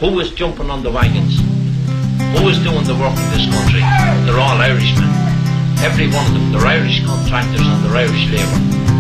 Who is jumping on the wagons? Who is doing the work in this country? They're all Irishmen. Every one of them. They're Irish contractors and they're Irish labour.